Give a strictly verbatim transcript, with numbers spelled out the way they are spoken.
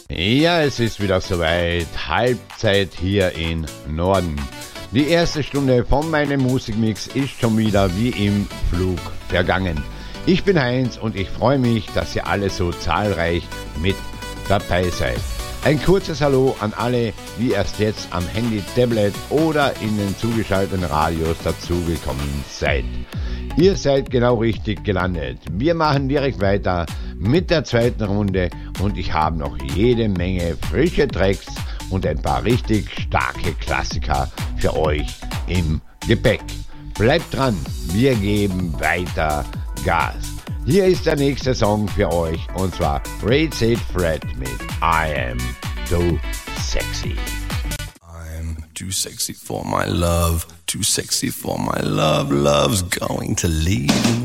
Ja, es ist wieder soweit. Halbzeit hier in Norden. Die erste Stunde von meinem Musikmix ist schon wieder wie im Flug vergangen. Ich bin Heinz und ich freue mich, dass ihr alle so zahlreich mit dabei seid. Ein kurzes Hallo an alle, die erst jetzt am Handy, Tablet oder in den zugeschalteten Radios dazugekommen seid. Ihr seid genau richtig gelandet. Wir machen direkt weiter mit der zweiten Runde und ich habe noch jede Menge frische Tracks und ein paar richtig starke Klassiker für euch im Gepäck. Bleibt dran, wir geben weiter Gas. Hier ist der nächste Song für euch und zwar Ray Said Fred mit I Am Too Sexy. I'm too sexy for my love, too sexy for my love, love's going to leave me.